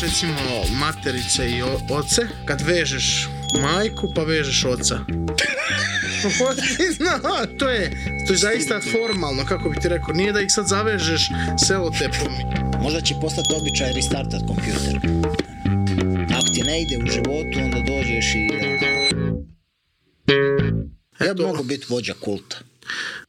recimo materice i oce, kad vežeš majku pa vežeš oca. To je zaista formalno, kako bi ti rekao, nije da ih sad zavežeš selotepom. Možda će postati običaj restartat kompjuter. Ako ti ne ide u životu, onda dođeš i... Ja bi mogu biti vođa kulta.